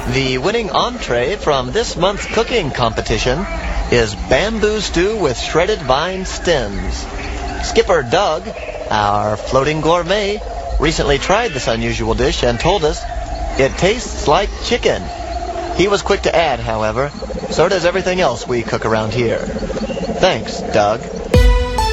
The winning entree from this month's cooking competition is bamboo stew with shredded vine stems. Skipper Doug, our floating gourmet, recently tried this unusual dish and told us it tastes like chicken. He was quick to add, however, so does everything else we cook around here. Thanks, Doug.